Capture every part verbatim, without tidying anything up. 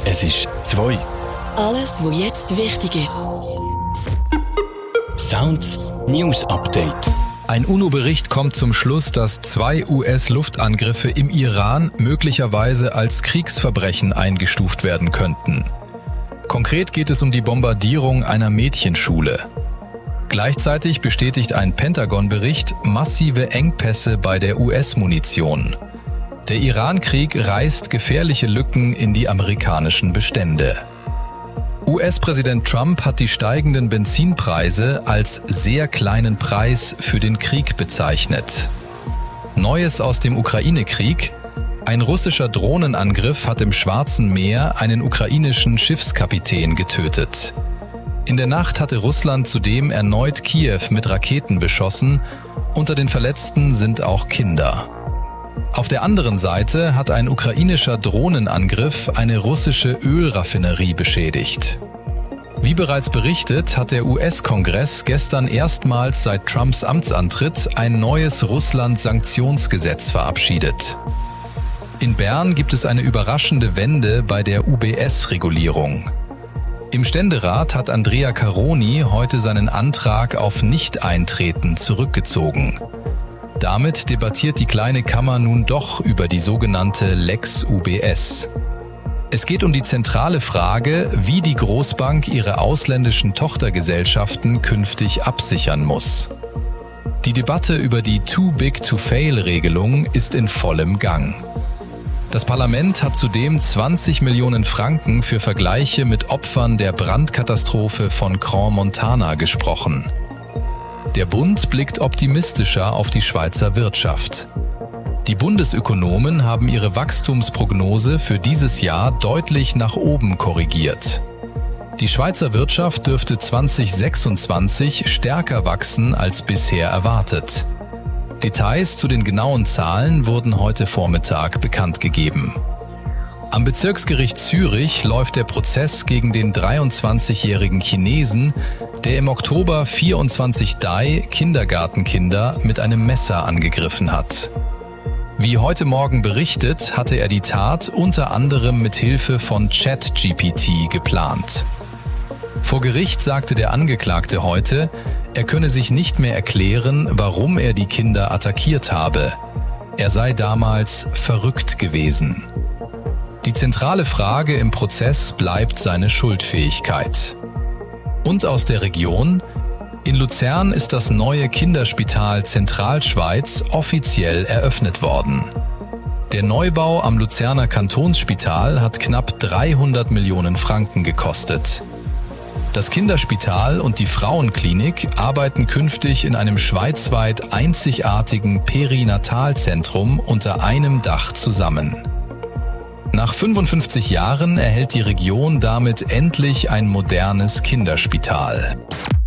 Es ist zwei. Alles, was jetzt wichtig ist. Sounds News Update. Ein UNO-Bericht kommt zum Schluss, dass zwei U S-Luftangriffe im Iran möglicherweise als Kriegsverbrechen eingestuft werden könnten. Konkret geht es um die Bombardierung einer Mädchenschule. Gleichzeitig bestätigt ein Pentagon-Bericht massive Engpässe bei der U S-Munition. Der Iran-Krieg reißt gefährliche Lücken in die amerikanischen Bestände. U S-Präsident Trump hat die steigenden Benzinpreise als sehr kleinen Preis für den Krieg bezeichnet. Neues aus dem Ukraine-Krieg: Ein russischer Drohnenangriff hat im Schwarzen Meer einen ukrainischen Schiffskapitän getötet. In der Nacht hatte Russland zudem erneut Kiew mit Raketen beschossen. Unter den Verletzten sind auch Kinder. Auf der anderen Seite hat ein ukrainischer Drohnenangriff eine russische Ölraffinerie beschädigt. Wie bereits berichtet, hat der U S-Kongress gestern erstmals seit Trumps Amtsantritt ein neues Russland-Sanktionsgesetz verabschiedet. In Bern gibt es eine überraschende Wende bei der U B S-Regulierung. Im Ständerat hat Andrea Caroni heute seinen Antrag auf Nichteintreten zurückgezogen. Damit debattiert die kleine Kammer nun doch über die sogenannte Lex U B S. Es geht um die zentrale Frage, wie die Großbank ihre ausländischen Tochtergesellschaften künftig absichern muss. Die Debatte über die Too-Big-to-Fail-Regelung ist in vollem Gang. Das Parlament hat zudem zwanzig Millionen Franken für Vergleiche mit Opfern der Brandkatastrophe von Crans-Montana gesprochen. Der Bund blickt optimistischer auf die Schweizer Wirtschaft. Die Bundesökonomen haben ihre Wachstumsprognose für dieses Jahr deutlich nach oben korrigiert. Die Schweizer Wirtschaft dürfte zwanzig sechsundzwanzig stärker wachsen als bisher erwartet. Details zu den genauen Zahlen wurden heute Vormittag bekannt gegeben. Am Bezirksgericht Zürich läuft der Prozess gegen den dreiundzwanzigjährigen Chinesen, der im Oktober vierundzwanzig Dai Kindergartenkinder mit einem Messer angegriffen hat. Wie heute Morgen berichtet, hatte er die Tat unter anderem mit Hilfe von ChatGPT geplant. Vor Gericht sagte der Angeklagte heute, er könne sich nicht mehr erklären, warum er die Kinder attackiert habe. Er sei damals verrückt gewesen. Die zentrale Frage im Prozess bleibt seine Schuldfähigkeit. Und aus der Region: In Luzern ist das neue Kinderspital Zentralschweiz offiziell eröffnet worden. Der Neubau am Luzerner Kantonsspital hat knapp dreihundert Millionen Franken gekostet. Das Kinderspital und die Frauenklinik arbeiten künftig in einem schweizweit einzigartigen Perinatalzentrum unter einem Dach zusammen. Nach fünfundfünfzig Jahren erhält die Region damit endlich ein modernes Kinderspital.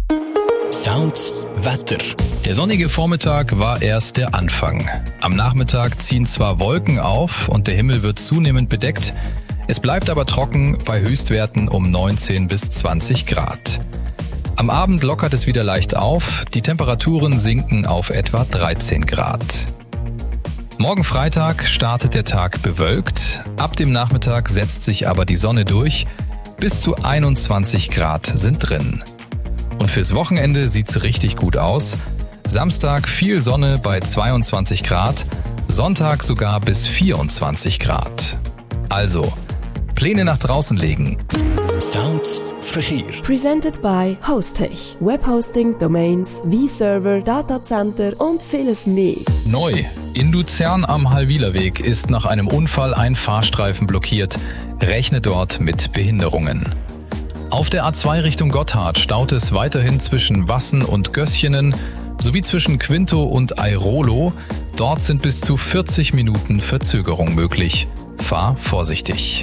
Sounds Wetter. Der sonnige Vormittag war erst der Anfang. Am Nachmittag ziehen zwar Wolken auf und der Himmel wird zunehmend bedeckt, es bleibt aber trocken bei Höchstwerten um neunzehn bis zwanzig Grad. Am Abend lockert es wieder leicht auf, die Temperaturen sinken auf etwa dreizehn Grad. Morgen Freitag startet der Tag bewölkt, ab dem Nachmittag setzt sich aber die Sonne durch, bis zu einundzwanzig Grad sind drin. Und fürs Wochenende sieht's richtig gut aus. Samstag viel Sonne bei zweiundzwanzig Grad, Sonntag sogar bis vierundzwanzig Grad. Also, Pläne nach draußen legen. Sounds Verkehr. Presented by Hostech. Webhosting, Domains, V-Server, Datacenter und vieles mehr. Neu. In Luzern am Hallwilerweg ist nach einem Unfall ein Fahrstreifen blockiert. Rechne dort mit Behinderungen. Auf der A zwei Richtung Gotthard staut es weiterhin zwischen Wassen und Gößchenen sowie zwischen Quinto und Airolo. Dort sind bis zu vierzig Minuten Verzögerung möglich. Fahr vorsichtig.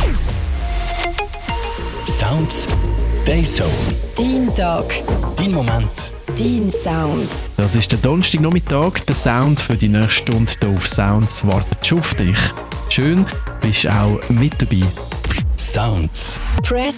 Sounds Dayzone. Dein Tag. Dein Moment. Dein Sound. Das ist der Donnerstagnachmittag. Der Sound für die nächste Stunde hier auf Sounds wartet schon auf dich. Schön, bist auch mit dabei. Sounds. Press